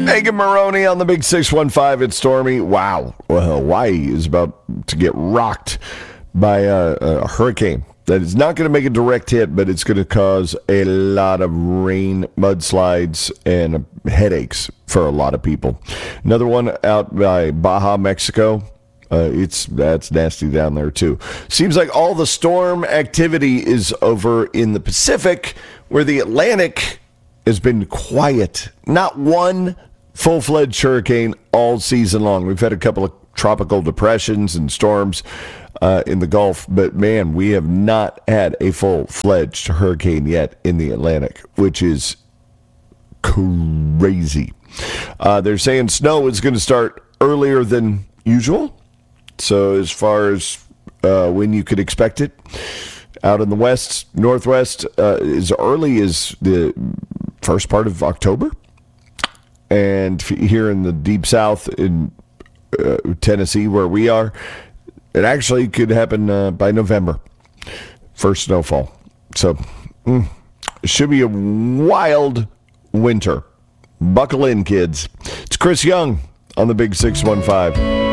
Megan Maroney on the Big 615. It's stormy. Wow. Well, Hawaii is about to get rocked by a hurricane that is not going to make a direct hit, but it's going to cause a lot of rain, mudslides, and headaches for a lot of people. Another one out by Baja, Mexico. That's nasty down there too. Seems like all the storm activity is over in the Pacific, where the Atlantic has been quiet. Not one full-fledged hurricane all season long. We've had a couple of tropical depressions and storms in the Gulf, but man, we have not had a full-fledged hurricane yet in the Atlantic, which is crazy. They're saying snow is going to start earlier than usual. So as far as when you could expect it, out in the west, northwest, as early as the first part of October. And here in the deep south in Tennessee, where we are, it actually could happen by November. First snowfall. So it should be a wild winter. Buckle in, kids. It's Chris Young on the Big 615.